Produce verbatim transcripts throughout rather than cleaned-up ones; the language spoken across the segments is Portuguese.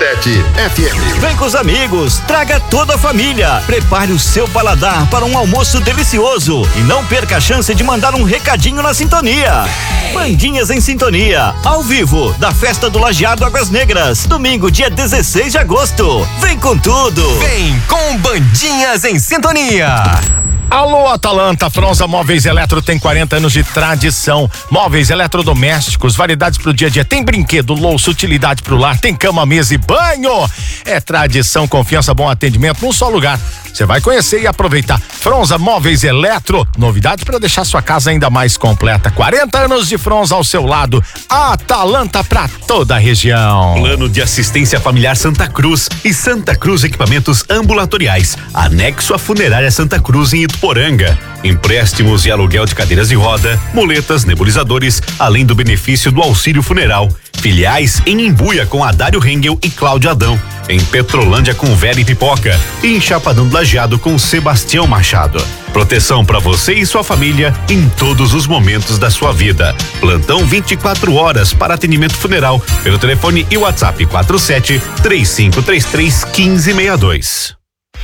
sete F M. Vem com os amigos, traga toda a família. Prepare o seu paladar para um almoço delicioso e não perca a chance de mandar um recadinho na sintonia. Bandinhas em Sintonia, ao vivo, da Festa do Lajeado Águas Negras, domingo, dia dezesseis de agosto. Vem com tudo. Vem com Bandinhas em Sintonia. Alô, Atalanta, Fronza Móveis Eletro tem quarenta anos de tradição. Móveis eletrodomésticos, variedades pro dia a dia. Tem brinquedo, louça, utilidade pro lar, tem cama, mesa e banho. É tradição, confiança, bom atendimento num só lugar. Você vai conhecer e aproveitar. Fronza Móveis Eletro, novidades para deixar sua casa ainda mais completa. quarenta anos de Fronza ao seu lado. Atalanta para toda a região. Plano de Assistência Familiar Santa Cruz e Santa Cruz Equipamentos Ambulatoriais. Anexo à Funerária Santa Cruz em Ituporanga. Empréstimos e aluguel de cadeiras de roda, muletas, nebulizadores, além do benefício do auxílio funeral. Filiais em Imbuia com Adário Rengel e Cláudio Adão. Em Petrolândia com Vera e Pipoca. E em Chapadão do Lajeado com Sebastião Machado. Proteção para você e sua família em todos os momentos da sua vida. Plantão vinte e quatro horas para atendimento funeral pelo telefone e WhatsApp quatro sete três cinco três três um cinco seis dois.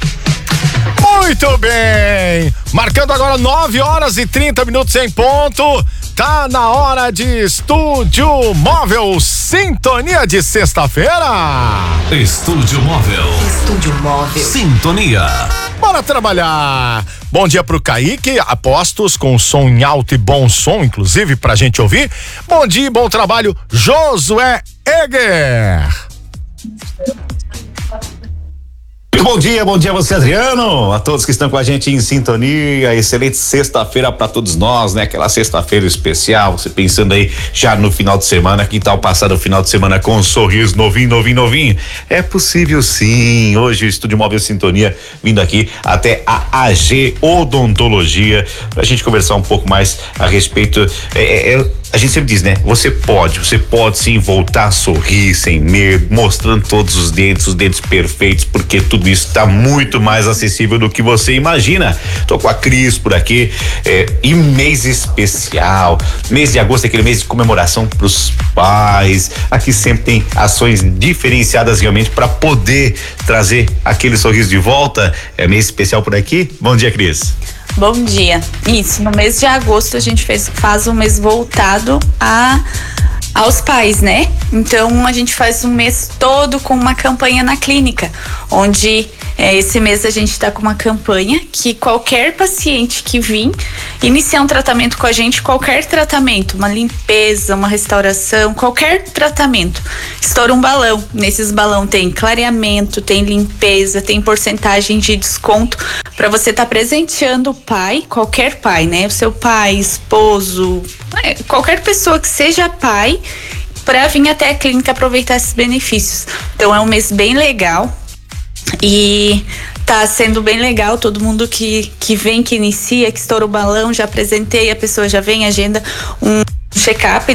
Muito bem, marcando agora nove horas e trinta minutos em ponto. Tá na hora de Estúdio Móvel, Sintonia de sexta-feira. Estúdio Móvel. Estúdio Móvel. Sintonia. Bora trabalhar. Bom dia pro Kaique, apostos com som em alto e bom som, inclusive pra gente ouvir. Bom dia e bom trabalho, Josué Eger. Bom dia, bom dia a você, Adriano, a todos que estão com a gente em sintonia. Excelente sexta-feira para todos nós, né? Aquela sexta-feira especial, você pensando aí já no final de semana. Que tal passar o final de semana com um sorriso novinho, novinho, novinho? É possível sim. Hoje o Estúdio Móvel Sintonia vindo aqui até a A G Odontologia pra gente conversar um pouco mais a respeito. É, é, a gente sempre diz, né? Você pode, você pode sim voltar a sorrir sem medo, mostrando todos os dentes, os dentes perfeitos, porque tudo isso está muito mais acessível do que você imagina. Tô com a Cris por aqui, é, e mês especial, mês de agosto é aquele mês de comemoração pros pais. Aqui sempre tem ações diferenciadas realmente para poder trazer aquele sorriso de volta. É mês especial por aqui. Bom dia, Cris. Bom dia. Isso, no mês de agosto a gente fez, faz um mês voltado a aos pais, né? Então a gente faz um mês todo com uma campanha na clínica, onde é, esse mês a gente está com uma campanha que qualquer paciente que vir iniciar um tratamento com a gente, qualquer tratamento, uma limpeza, uma restauração, qualquer tratamento, estoura um balão. Nesses balão tem clareamento, tem limpeza, tem porcentagem de desconto para você estar tá presenteando o pai, qualquer pai, né? O seu pai, esposo, qualquer pessoa que seja pai, para vir até a clínica aproveitar esses benefícios. Então é um mês bem legal e tá sendo bem legal. Todo mundo que, que vem, que inicia, que estoura o balão, já apresentei, a pessoa já vem, agenda um check-up